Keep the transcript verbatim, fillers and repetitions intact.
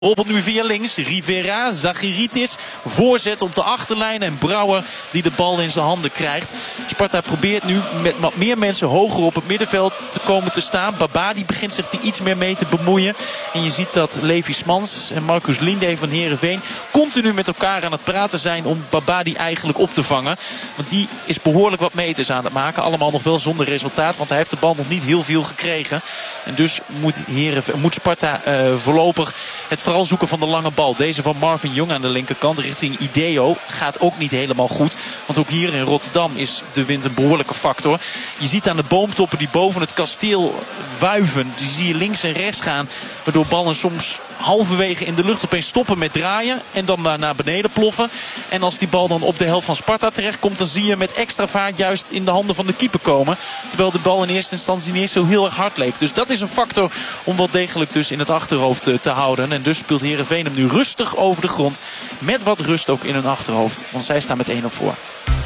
Bijvoorbeeld nu via links, Rivera, Zagiritis, voorzet op de achterlijn en Brouwer die de bal in zijn handen krijgt. Sparta probeert nu met wat meer mensen hoger op het middenveld te komen te staan. Babadi begint zich er iets meer mee te bemoeien. En je ziet dat Levi Smans en Marcus Linde van Heerenveen continu met elkaar aan het praten zijn om Babadi eigenlijk op te vangen. Want die is behoorlijk wat meters aan het maken. Allemaal nog wel zonder resultaat, want hij heeft de bal nog niet heel veel gekregen. En dus moet, Heerenveen, moet Sparta uh, voorlopig het vooral zoeken van de lange bal. Deze van Marvin Jong aan de linkerkant richting Ideo gaat ook niet helemaal goed. Want ook hier in Rotterdam is de wind een behoorlijke factor. Je ziet aan de boomtoppen die boven het kasteel wuiven. Die zie je links en rechts gaan. Waardoor ballen soms halverwege in de lucht opeens stoppen met draaien. En dan naar, naar beneden ploffen. En als die bal dan op de helft van Sparta terechtkomt, dan zie je met extra vaart juist in de handen van de keeper komen. Terwijl de bal in eerste instantie niet eens zo heel erg hard leeft. Dus dat is een factor om wel degelijk dus in het achterhoofd te, te houden. En dus speelt Heerenveen hem nu rustig over de grond. Met wat rust ook in hun achterhoofd. Want zij staan met één op voor.